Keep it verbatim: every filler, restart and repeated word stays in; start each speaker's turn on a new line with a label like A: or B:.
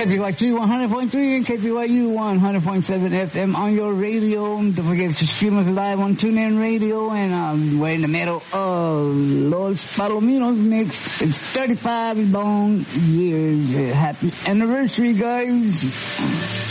A: K P Y T one hundred point three and K P Y U one hundred point seven F M on your radio. Don't forget to stream us live on TuneIn Radio, and um, we're in the middle of Los Palominos mix. It's thirty-five long years. Happy anniversary, guys.